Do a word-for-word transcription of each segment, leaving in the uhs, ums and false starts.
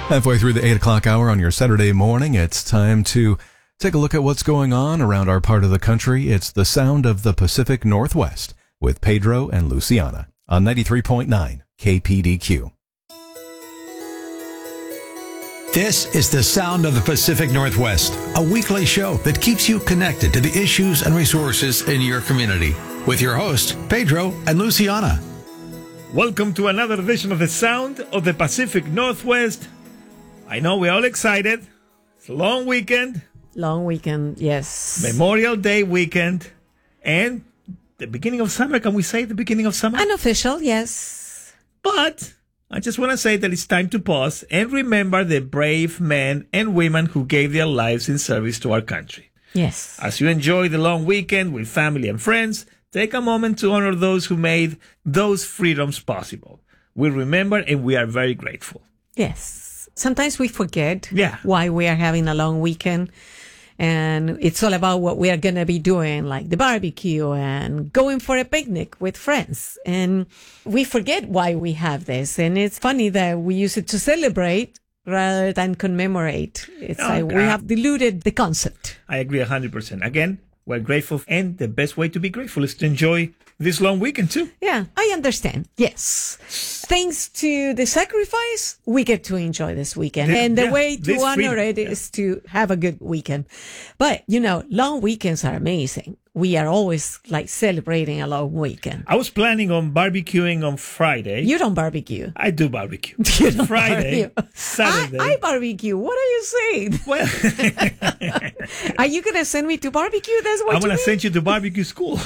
Halfway through the eight o'clock hour on your Saturday morning, it's time to take a look at what's going on around our part of the country. It's the sound of the Pacific Northwest with Pedro and Luciana on ninety-three point nine K P D Q. This is the Sound of the Pacific Northwest, a weekly show that keeps you connected to the issues and resources in your community. With your hosts, Pedro and Luciana. Welcome to another edition of the Sound of the Pacific Northwest. I know we're all excited. It's a long weekend. Long weekend, yes. Memorial Day weekend. And the beginning of summer. Can we say the beginning of summer? Unofficial, yes. But I just want to say that it's time to pause and remember the brave men and women who gave their lives in service to our country. Yes. As you enjoy the long weekend with family and friends, take a moment to honor those who made those freedoms possible. We remember and we are very grateful. Yes. Sometimes we forget yeah. why we are having a long weekend. And it's all about what we are going to be doing, like the barbecue and going for a picnic with friends. And we forget why we have this. And it's funny that we use it to celebrate rather than commemorate. It's oh, like we have diluted the concept. I agree one hundred percent. Again, we're grateful. And the best way to be grateful is to enjoy this long weekend too. Yeah, I understand. Yes. Thanks to the sacrifice, we get to enjoy this weekend. The, and the yeah, way to honor freedom, it yeah. is to have a good weekend. But, you know, long weekends are amazing. We are always like celebrating a long weekend. I was planning on barbecuing on Friday. You don't barbecue. I do barbecue. You don't Friday, barbecue. Saturday. I, I barbecue. What are you saying? Well, are you going to send me to barbecue? That's what I'm you going to mean? send you to barbecue school.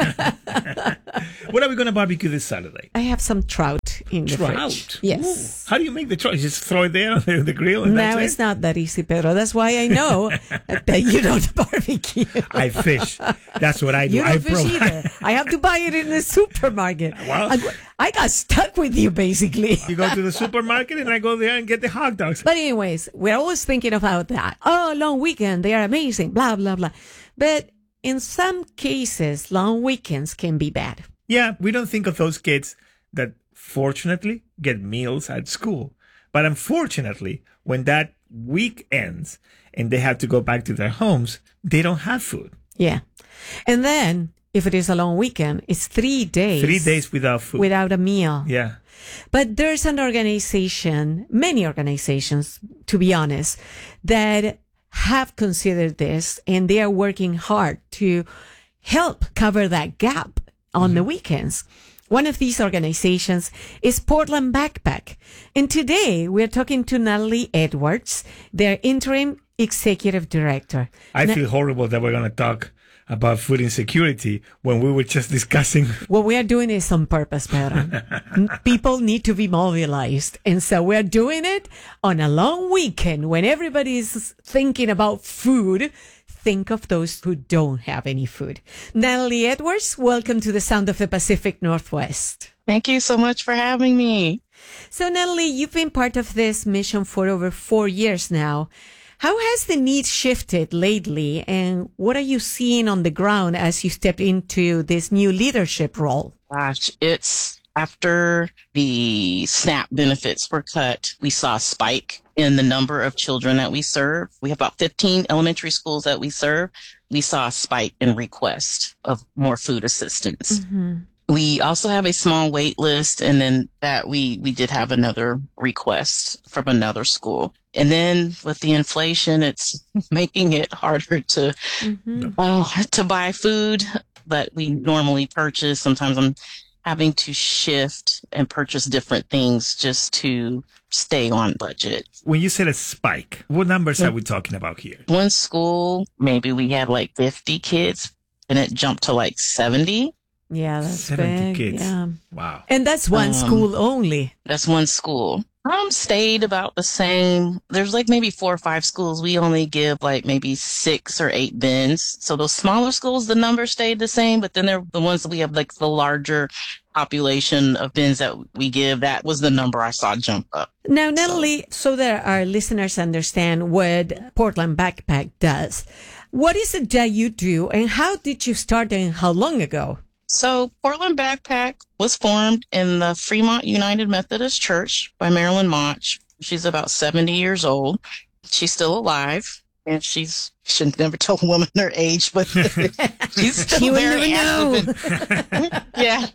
What are we going to barbecue this Saturday? I have some trout in the trout. fridge. Yes. Ooh. How do you make the trout? You just throw it there on the, the grill? And no, that's it's it? not that easy, Pedro. That's why I know that you don't barbecue. I fish. That's what I do. You don't I fish pro- either. I have to buy it in the supermarket. Well, I, I got stuck with you, basically. You go to the supermarket and I go there and get the hot dogs. But anyways, we're always thinking about that. Oh, long weekend. They are amazing. Blah, blah, blah. But in some cases, long weekends can be bad. Yeah, we don't think of those kids that fortunately get meals at school. But unfortunately, when that week ends and they have to go back to their homes, they don't have food. Yeah. And then if it is a long weekend, it's three days. Three days without food. Without a meal. Yeah. But there's an organization, many organizations, to be honest, that have considered this and they are working hard to help cover that gap on mm-hmm. the weekends. One of these organizations is Portland Backpack. And today we're talking to Natalie Edwards, their interim executive director. I Na- feel horrible that we're going to talk about food insecurity when we were just discussing. What we are doing is on purpose, Pedro. People need to be mobilized. And so we're doing it on a long weekend when everybody is thinking about food. Think of those who don't have any food. Natalie Edwards, welcome to the Sound of the Pacific Northwest. Thank you so much for having me. So, Natalie, you've been part of this mission for over four years now. How has the need shifted lately, and what are you seeing on the ground as you step into this new leadership role? Gosh, it's after the SNAP benefits were cut, we saw a spike in the number of children that we serve. We have about fifteen elementary schools that we serve. We saw a spike in requests of more food assistance. Mm-hmm. We also have a small wait list, and then that we, we did have another request from another school. And then with the inflation, it's making it harder to, mm-hmm. uh, to buy food that we normally purchase. Sometimes I'm having to shift and purchase different things just to stay on budget. When you said a spike, what numbers are we talking about here? One school, maybe we had like fifty kids and it jumped to like seventy. Yeah, that's seventy big. kids. Yeah. Wow. And that's one um, school only. That's one school. Um, stayed about the same. There's like maybe four or five schools. We only give like maybe six or eight bins. So those smaller schools, the number stayed the same, but then they're the ones that we have like the larger population of bins that we give. That was the number I saw jump up. Now, Natalie, so, so that our listeners understand what Portland Backpack does, what is it that you do and how did you start and how long ago? So Portland Backpack was formed in the Fremont United Methodist Church by Marilyn Mott. She's about seventy years old. She's still alive. And she's, should never tell a woman her age, but she's still You would very never active. And, yeah.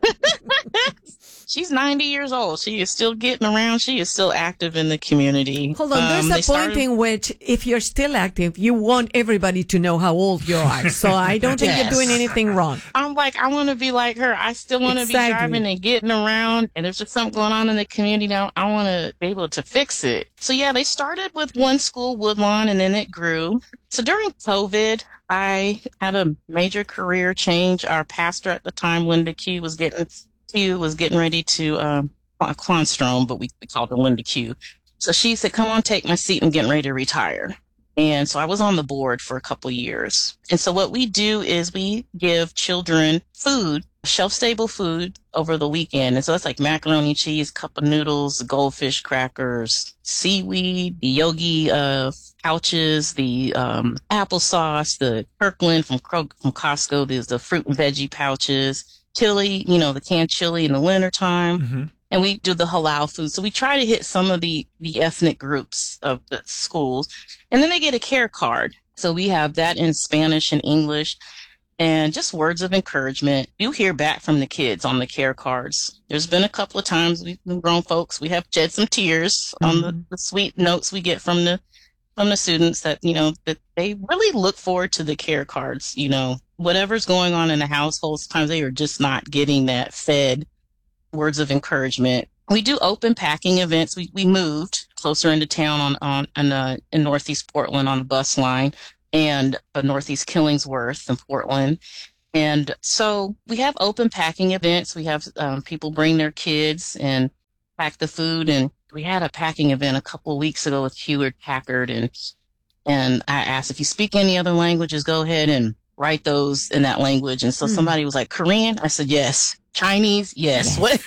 She's ninety years old. She is still getting around. She is still active in the community. Hold on, there's Um, a they point started- in which if you're still active, you want everybody to know how old you are. So I don't think Yes. you're doing anything wrong. I'm like, I want to be like her. I still want to Exactly. be driving and getting around. And there's just something going on in the community now. I want to be able to fix it. So yeah, they started with one school, Woodlawn, and then it grew. So during COVID, I had a major career change. Our pastor at the time, Linda Q, was getting Q was getting ready to um, Klonstrom, but we, we called her Linda Q. So she said, "Come on, take my seat. I'm getting ready to retire." And so I was on the board for a couple years. And so what we do is we give children food, shelf-stable food over the weekend. And so it's like macaroni and cheese, cup of noodles, goldfish crackers, seaweed, the yogi uh, pouches, the um, applesauce, the Kirkland from, Krog- from Costco, there's the fruit and veggie pouches, chili, you know, the canned chili in the wintertime. Mm-hmm. And we do the halal food. So we try to hit some of the, the ethnic groups of the schools. And then they get a care card. So we have that in Spanish and English and just words of encouragement. You hear back from the kids on the care cards. There's been a couple of times we've been grown folks. We have shed some tears mm-hmm. on the, the sweet notes we get from the from the students that, you know, that they really look forward to the care cards. You know, whatever's going on in the household, sometimes they are just not getting that fed words of encouragement. We do open packing events. We we moved closer into town on on, on uh, in Northeast Portland on the bus line, and uh, Northeast Killingsworth in Portland. And so we have open packing events. We have um, people bring their kids and pack the food. And we had a packing event a couple of weeks ago with Hewlett Packard, and and I asked if you speak any other languages, go ahead and write those in that language. And so mm. somebody was like, Korean? I said, yes. Chinese? Yes. What?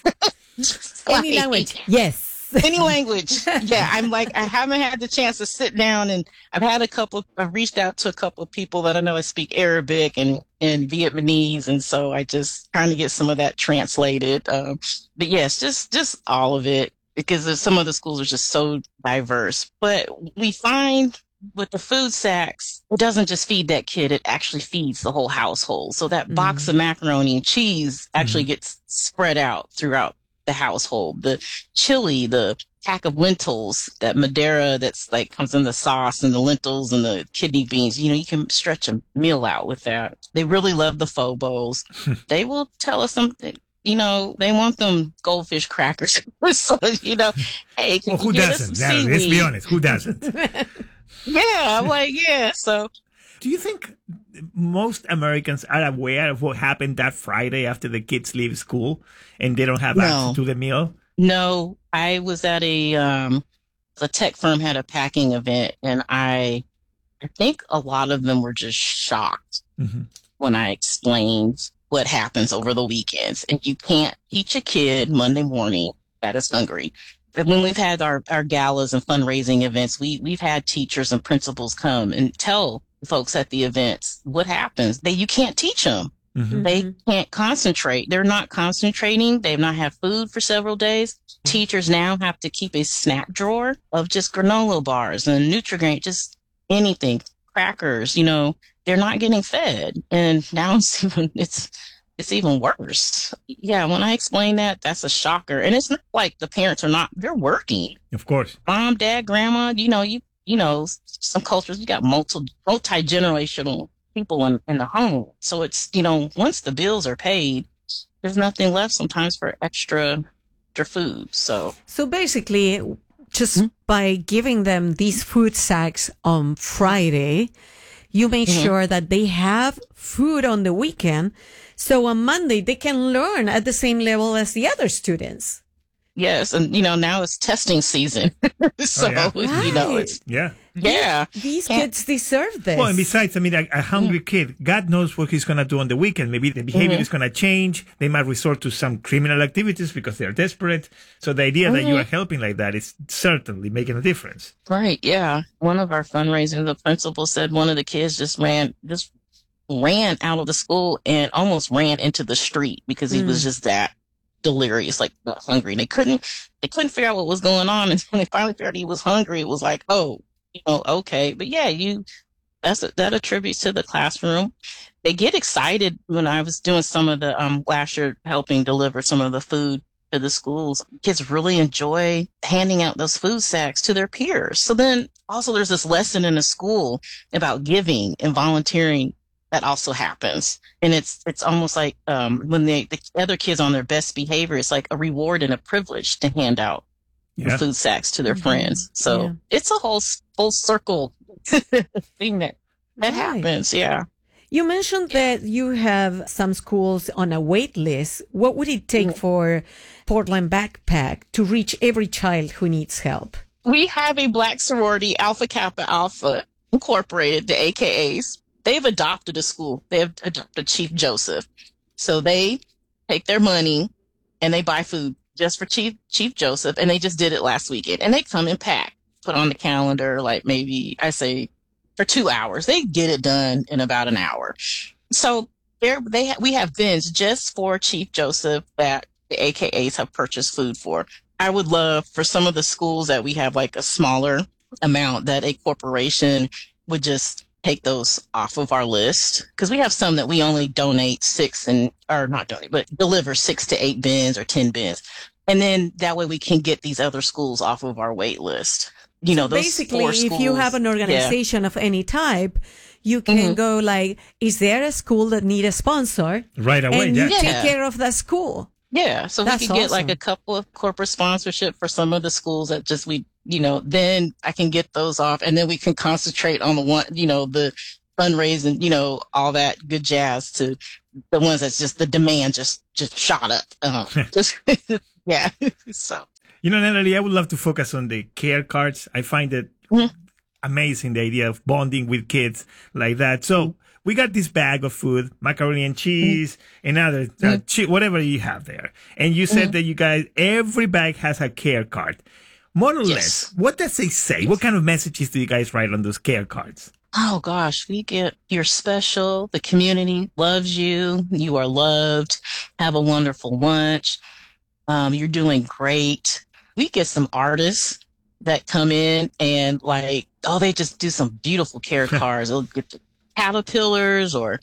Any language? Yes. Any language. Yeah. I'm like, I haven't had the chance to sit down, and I've had a couple, I've reached out to a couple of people that I know I speak Arabic and, and Vietnamese. And so I just trying to get some of that translated. Um, but yes, just, just all of it, because some of the schools are just so diverse. But we find with the food sacks, it doesn't just feed that kid, it actually feeds the whole household. So that mm-hmm. box of macaroni and cheese actually mm-hmm. gets spread out throughout the household. The chili, the pack of lentils, that Madeira that's like comes in the sauce, and the lentils and the kidney beans, you know, you can stretch a meal out with that. They really love the pho bowls. They will tell us something. You know, they want them goldfish crackers. So, you know, hey, can well, who you get doesn't? us some Yeah, let's seaweed? be honest. Who doesn't? Yeah, I'm like, yeah. So, do you think most Americans are aware of what happened that Friday after the kids leave school and they don't have No. access to the meal? no, I was at a um, a tech firm had a packing event, and I, I think a lot of them were just shocked Mm-hmm. when I explained what happens over the weekends. And you can't teach a kid Monday morning that is hungry. But when we've had our, our galas and fundraising events, we, we've had teachers and principals come and tell folks at the events what happens. They, you can't teach them. Mm-hmm. They can't concentrate. They're not concentrating. They've not had food for several days. Teachers now have to keep a snack drawer of just granola bars and Nutri-Grain, just anything, crackers, you know, they're not getting fed. And now it's even, it's, it's even worse. Yeah, when I explain that, that's a shocker. And it's not like the parents are not, they're working. Of course. Mom, dad, grandma, you know, you you know, some cultures, you got multi, multi-generational people in, in the home. So it's, you know, once the bills are paid, there's nothing left sometimes for extra, extra food. So, so basically, just mm-hmm. by giving them these food sacks on Friday, you make mm-hmm. sure that they have food on the weekend. So on Monday, they can learn at the same level as the other students. Yes. And, you know, now it's testing season. So, Oh, yeah. you know, it's, Yeah. yeah. These Can't- kids deserve this. Well, and besides, I mean, a, a hungry kid, God knows what he's going to do on the weekend. Maybe the behavior Mhm. is going to change. They might resort to some criminal activities because they're desperate. So the idea that you Mhm. are helping like that is certainly making a difference. Right. Yeah. One of our fundraisers, the principal said one of the kids just ran, just ran out of the school and almost ran into the street because he Mm. was just that delirious, like not hungry. They couldn't, they couldn't figure out what was going on. And when they finally figured out he was hungry, it was like, oh, you know, okay. But yeah, you, that's, that attributes to the classroom. They get excited when I was doing some of the, um, last year helping deliver some of the food to the schools. Kids really enjoy handing out those food sacks to their peers. So then also there's this lesson in the school about giving and volunteering that also happens. And it's it's almost like um, when they, the other kids on their best behavior, it's like a reward and a privilege to hand out Yeah. the food sacks to their Mhm. friends. So Yeah. it's a whole s- full circle thing that, that Right. happens. Yeah. You mentioned that you have some schools on a wait list. What would it take for Portland Backpack to reach every child who needs help? We have a black sorority, Alpha Kappa Alpha Incorporated, the A K As. They've adopted a school. They have adopted Chief Joseph. So they take their money and they buy food just for Chief Chief Joseph. And they just did it last weekend. And they come and pack, put on the calendar, like maybe I say for two hours. They get it done in about an hour. So there they ha- we have bins just for Chief Joseph that the A K As have purchased food for. I would love for some of the schools that we have like a smaller amount that a corporation would just take those off of our list, because we have some that we only donate six and or not donate but deliver six to eight bins or ten bins, and then that way we can get these other schools off of our wait list. You know, those Basically, four if you schools- have an organization of any type, you can Mhm. go like, is there a school that need a sponsor? Right away. And Yeah. you Yeah. take care of that school. Yeah, so That's we could get like awesome. a couple of corporate sponsorship for some of the schools that just we, you know, then I can get those off, and then we can concentrate on the one, you know, the fundraising, you know, all that good jazz to the ones that's just the demand just just shot up. Uh, just yeah. So You know, Natalie, I would love to focus on the care cards. I find it Mhm. amazing, the idea of bonding with kids like that. So we got this bag of food, macaroni and cheese, and other, uh, chi- whatever you have there. And you said that you guys, every bag has a care card. More or Yes. less, what does it say? What kind of messages do you guys write on those care cards? oh gosh, we get you're special. The community loves you. You are loved. Have a wonderful lunch. Um, you're doing great. We get some artists that come in and like, oh, they just do some beautiful care cards. They'll get the caterpillars or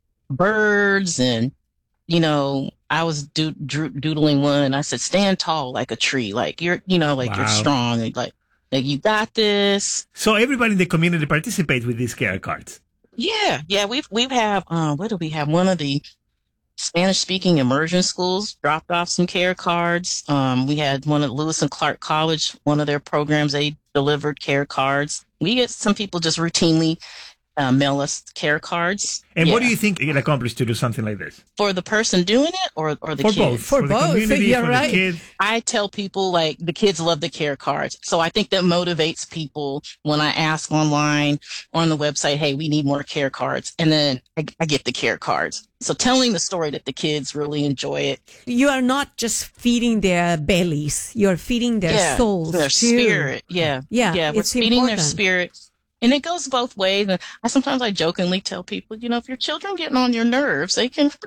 birds. And, you know, I was do- dro- doodling one. I said, stand tall like a tree. Like you're, you know, like you're Wow. strong. Like, like you got this. So everybody in the community participates with these care cards. Yeah, yeah, we've we've have um what do we have? One of the Spanish speaking immersion schools dropped off some care cards. Um, we had one at Lewis and Clark College, one of their programs, they delivered care cards. We get some people just routinely uh, mail us care cards. And what do Yeah. you think it accomplished to do something like this? For the person doing it or or the For kids? both. For the both, community, you're for right. the kids. I tell people like the kids love the care cards. So I think that motivates people when I ask online on the website, hey, we need more care cards. And then I, I get the care cards. So telling the story that the kids really enjoy it. You are not just feeding their bellies, you're feeding their yeah. souls Their too. spirit. Yeah. Yeah, Yeah. We're it's feeding their important. spirit. And it goes both ways. And I sometimes I jokingly tell people, you know, if your children getting on your nerves, they can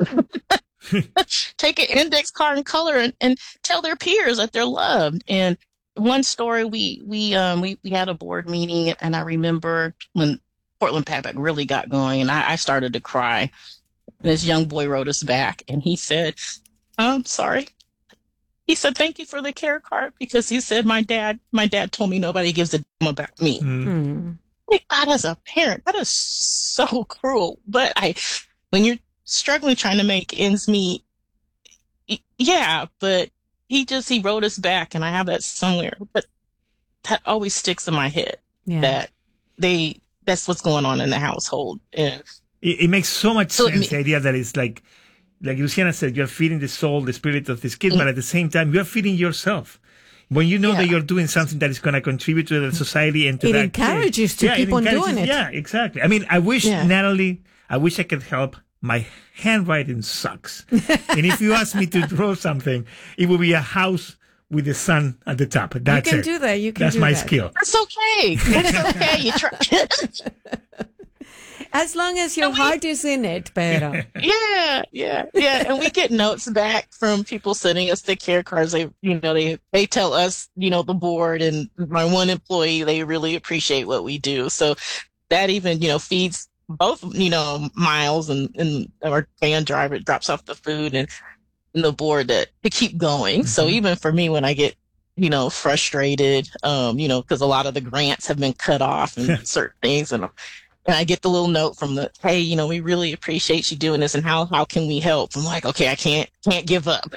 take an index card and color and, and tell their peers that they're loved. And one story we we um we, we had a board meeting, and I remember when Portland Backpack really got going, and I, I started to cry. And this young boy wrote us back, and he said, "I'm sorry." He said, "Thank you for the care card," because he said, "My dad, my dad told me nobody gives a damn about me." Mm. Hmm. Like, God, as a parent, that is so cruel. But I, when you're struggling trying to make ends meet, y- yeah, but he just, he wrote us back, and I have that somewhere. But that always sticks in my head, Yeah. that they, that's what's going on in the household. And It, it makes so much So it sense, me- the idea that it's like, like Luciana said, you're feeding the soul, the spirit of this kid, Mm. but at the same time, you're feeding yourself. When you know Yeah. that you're doing something that is going to contribute to the society and to It that encourages kid. to Yeah, keep on encourages- doing it. Yeah, exactly. I mean, I wish, Yeah. Natalie, I wish I could help. My handwriting sucks. And if you ask me to draw something, it would be a house with the sun at the top. That's you can it. do that. You can That's do my that. skill. that's okay. That's okay. You try. As long as your And we- heart is in it, Pedro. Yeah, yeah, yeah. And we get notes back from people sending us the care cards. They, you know, they, they tell us, you know, the board and my one employee, they really appreciate what we do. So that even, you know, feeds both, you know, Miles and, and our van driver drops off the food and, and the board that to keep going. Mm-hmm. So even for me, when I get, you know, frustrated, um, you know, because a lot of the grants have been cut off and certain things, and and I get the little note from the, hey, you know, we really appreciate you doing this, and how how can we help? I'm like, okay, I can't can't give up.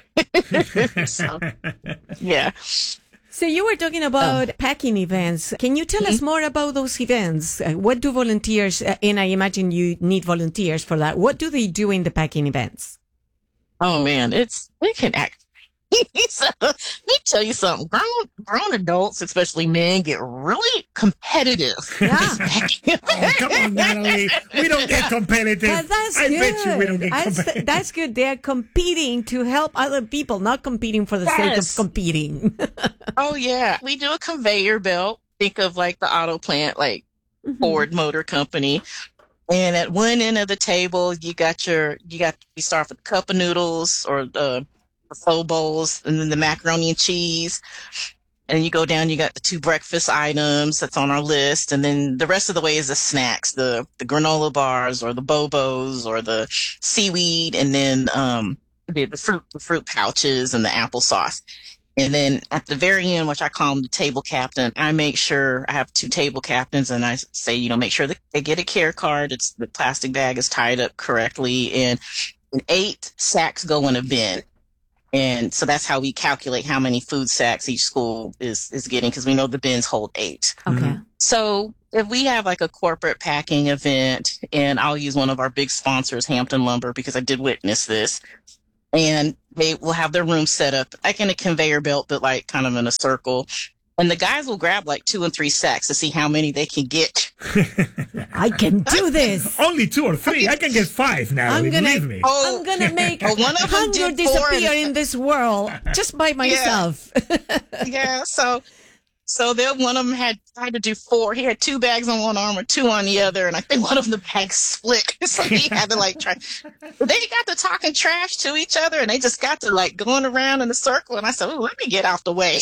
So, yeah. So you were talking about Oh. packing events. Can you tell us more about those events? Uh, what do volunteers, uh, and I imagine you need volunteers for that. What do they do in the packing events? Oh man, it's we can act. So, let me tell you something. Grown grown adults, especially men, get really competitive. Yeah. Oh, come on, Natalie. We don't get competitive. But that's I good. bet you we don't get That's, competitive. that's good. They're competing to help other people, not competing for the sake of Yes. competing. Oh yeah, we do a conveyor belt. Think of like the auto plant, like Ford Motor Company. And at one end of the table, you got your you got you start with a cup of noodles or the pho bowls, and then the macaroni and cheese. And you go down, you got the two breakfast items that's on our list, and then the rest of the way is the snacks, the the granola bars or the bobos or the seaweed, and then um the, the fruit the fruit pouches and the applesauce. And then at the very end, which I call them the table captain, I make sure I have two table captains, and I say, you know, make sure that they get a care card. It's the plastic bag is tied up correctly, and, and eight sacks go in a bin. And so that's how we calculate how many food sacks each school is, is getting, because we know the bins hold eight. Okay. So if we have like a corporate packing event, and I'll use one of our big sponsors, Hampton Lumber, because I did witness this, and they will have their room set up like in a conveyor belt, but like kind of in a circle. And the guys will grab like two and three sacks to see how many they can get. I can do this. Only two or three. I can get five now. I'm gonna, Believe me. Oh, I'm gonna make Oh, one of them hunger did four disappear and- in this world just by myself. yeah. So, so then one of them had tried to do four. He had two bags on one arm or two on the other, and I think one of them the bags split. So he had to like try. But they got to talking trash to each other, and they just got to like going around in a circle. And I said, "Oh, let me get out the way."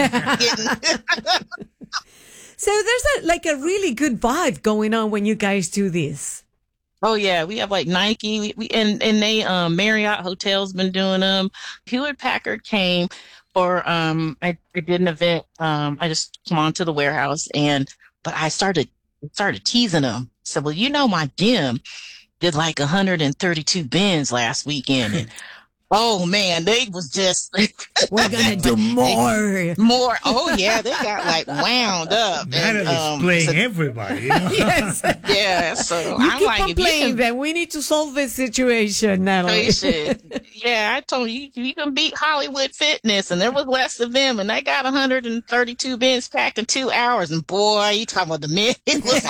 So there's a, like a really good vibe going on when you guys do this. Oh yeah, we have like Nike, we, we and and they um Marriott Hotels been doing them. Hewlett Packard came for um I, I did an event. Um I just came on to the warehouse, and but I started started teasing them. Said, well, you know, my gym did like one hundred thirty-two bins last weekend, and oh man, they was just We're gonna do more. more. Oh yeah, they got like wound up. Natalie's And, um, playing so- everybody. You know? Yes. yeah, so You I'm keep like, on if you playing can then. We need to solve this situation, Natalie. Situation. Yeah, I told you, you can beat Hollywood Fitness, and there was less of them, and they got one hundred thirty-two bins packed in two hours. And boy, you talking about the men? It was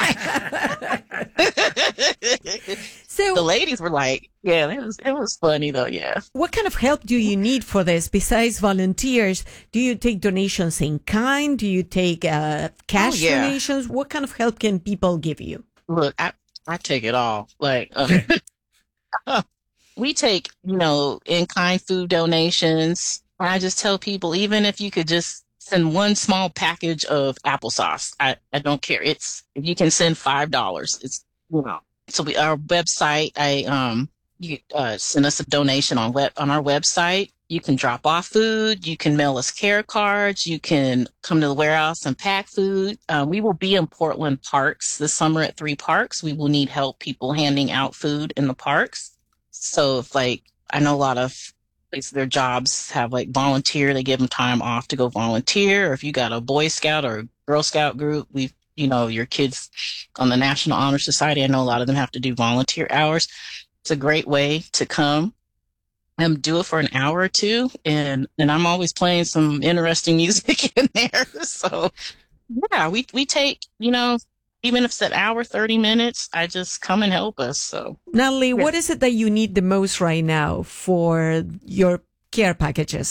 like So the ladies were like, yeah, it was it was funny though. Yeah. what kind of help do you need for this besides volunteers? Do you take donations in kind? Do you take uh, cash Oh, yeah. donations? What kind of help can people give you? Look, I I take it all. Like uh, we take, you know, in kind food donations. I just tell people, even if you could just send one small package of applesauce, I, I don't care. It's if you can send five dollars. It's you know. So we our website. I um you uh, send us a donation on web on our website. You can drop off food. You can mail us care cards. You can come to the warehouse and pack food. Uh, we will be in Portland Parks this summer at three parks. We will need help people handing out food in the parks. So if like, I know a lot of places, their jobs have like volunteer, they give them time off to go volunteer. Or if you got a Boy Scout or a Girl Scout group, we, you know, your kids on the National Honor Society, I know a lot of them have to do volunteer hours. It's a great way to come and do it for an hour or two. And, and I'm always playing some interesting music in there. So yeah, we, we take, you know, even if it's an hour, thirty minutes, I just come and help us. So Natalie, what is it that you need the most right now for your care packages?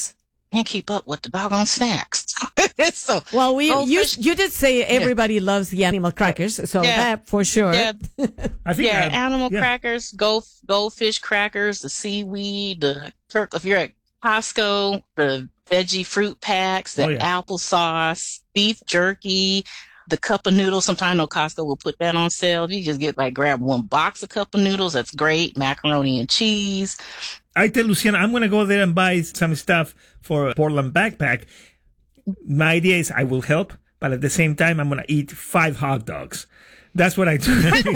can't keep up with the doggone snacks. So, Well, we you goldfish- you did say everybody loves the animal crackers, so Yeah. that for sure. yeah, I think yeah, that- animal yeah. crackers, gold, goldfish crackers, the seaweed, the turk. If you're at Costco, the veggie fruit packs, the Oh, yeah. applesauce, beef jerky, the cup of noodles. Sometimes I know Costco will put that on sale. You just get like grab one box of cup of noodles. That's great. Macaroni and cheese. I tell Luciana, I'm going to go there and buy some stuff for Portland Backpack. My idea is I will help, but at the same time, I'm going to eat five hot dogs. That's what I do.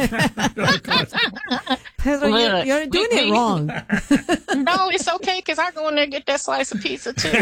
Pedro, you're, Look, you're doing we- it we- wrong. No, it's okay because I go in there and get that slice of pizza too.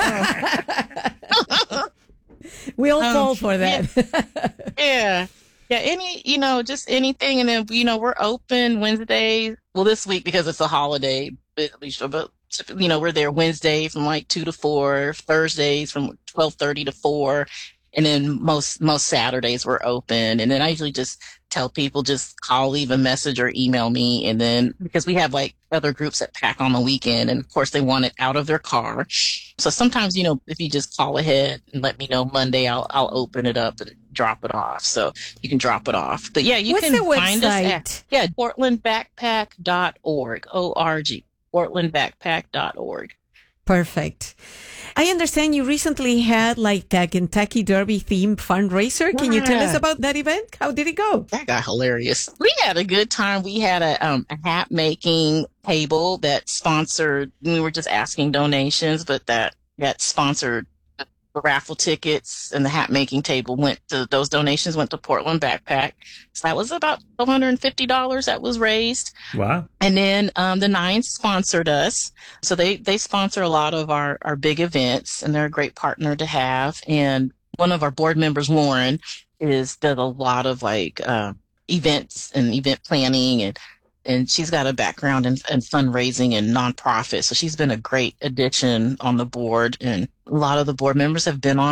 We all Um, fall for that. Yeah. Yeah. Any, you know, just anything. And then, you know, we're open Wednesday. Well, this week because it's a holiday, but, but you know, we're there Wednesday from like two to four, Thursdays from twelve thirty to four. And then most, most Saturdays we're open. And then I usually just tell people just call, leave a message or email me. And then because we have like other groups that pack on the weekend and of course they want it out of their car. So sometimes, you know, if you just call ahead and let me know Monday, I'll, I'll open it up and drop it off. So you can drop it off. But yeah, you What's can the find us website? at, yeah, portland backpack dot org, O R G, portland backpack dot org. Perfect. I understand you recently had like a Kentucky Derby themed fundraiser. Can you tell us Yeah. about that event? How did it go? That got hilarious. We had a good time. We had a, um, a hat making table that sponsored, we were just asking donations, but that, that sponsored the raffle tickets and the hat making table went to, those donations went to Portland Backpack. So that was about one hundred fifty dollars that was raised. Wow. And then um, the Nines sponsored us. So they, they sponsor a lot of our, our big events and they're a great partner to have. And one of our board members, Lauren, is does a lot of like uh, events and event planning and and she's got a background in, in fundraising and nonprofit. So she's been a great addition on the board and a lot of the board members have been on